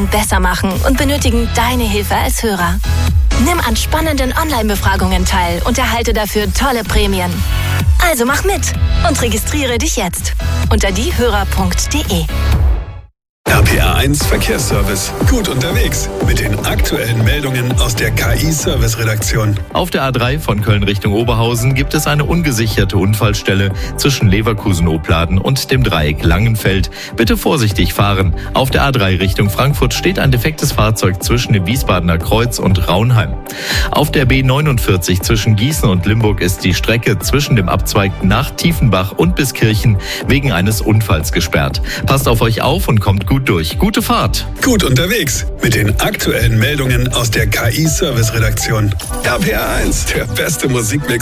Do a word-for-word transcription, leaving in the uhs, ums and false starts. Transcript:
besser machen und benötigen deine Hilfe als Hörer. Nimm an spannenden Online-Befragungen teil und erhalte dafür tolle Prämien. Also mach mit und registriere dich jetzt unter diehörer punkt de. R P R eins Verkehrsservice. Gut unterwegs mit den aktuellen Meldungen aus der K I-Service-Redaktion. Auf der A drei von Köln Richtung Oberhausen gibt es eine ungesicherte Unfallstelle zwischen Leverkusen-Opladen und dem Dreieck Langenfeld. Bitte vorsichtig fahren. Auf der A drei Richtung Frankfurt steht ein defektes Fahrzeug zwischen dem Wiesbadener Kreuz und Raunheim. Auf der B neunundvierzig zwischen Gießen und Limburg ist die Strecke zwischen dem Abzweig nach Tiefenbach und bis Kirchen wegen eines Unfalls gesperrt. Passt auf euch auf und kommt gut durch. Gute Fahrt. Gut unterwegs mit den aktuellen Meldungen aus der K I-Service-Redaktion. R P R eins, der beste Musikmix.